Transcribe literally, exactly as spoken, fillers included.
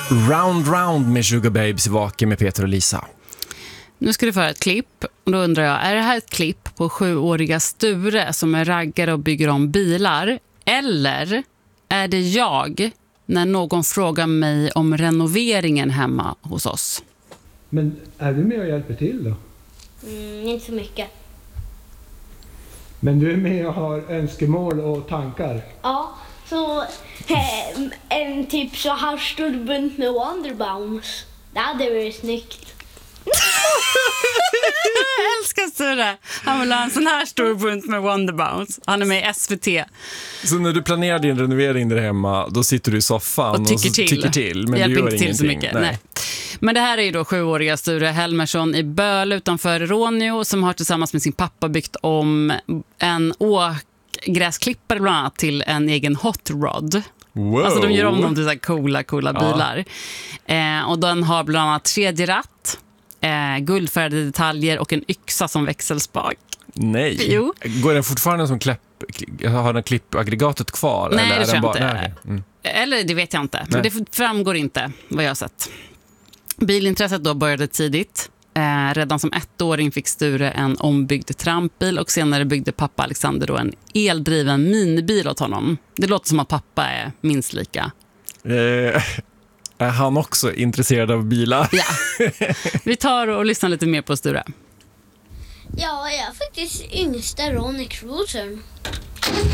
Round Round med Sugar Babes i Vaken med Peter och Lisa. Nu ska du få ett klipp. Och då undrar jag, är det här ett klipp på sjuåriga Sture som är raggare och bygger om bilar? Eller är det jag när någon frågar mig om renoveringen hemma hos oss? Men är du med och hjälper till då? Mm, inte så mycket. Men du är med och har önskemål och tankar? Ja, så eh, en typ så här stor bunt med Wonderbounce. Det hade varit snyggt. Jag älskar Sture. Han vill ha en sån här stor bunt med Wonderbounce. Han är med i S V T. Så när du planerar din renovering där hemma, då sitter du i soffan och tycker och till. tycker till men jag du gör inte till ingenting. så mycket. Nej. Nej. Men det här är ju då sjuåriga Sture Helmersson i Böle utanför Råneå som har tillsammans med sin pappa byggt om en åkgräsklippare bland annat till en egen hot rod. Wow. Alltså de gör om dem till så här coola, coola Ja. bilar. Eh, och den har bland annat tredje ratt, eh, guldfärgade detaljer och en yxa som växelspak. Nej. Jo. Går den fortfarande som klipp? Har den klippaggregatet kvar? Nej, eller det är tror den jag bara... inte. Nej. Mm. Eller det vet jag inte. Nej. Det framgår inte vad jag har sett. Bilintresset då började tidigt. Eh, redan som ettåring fick Sture en ombyggd trampbil och senare byggde pappa Alexander då en eldriven minibil åt honom. Det låter som att pappa är minst lika. Eh, är han också intresserad av bilar? Ja. Vi tar och lyssnar lite mer på Sture. Ja, jag är faktiskt yngsta Ronny Cruiser.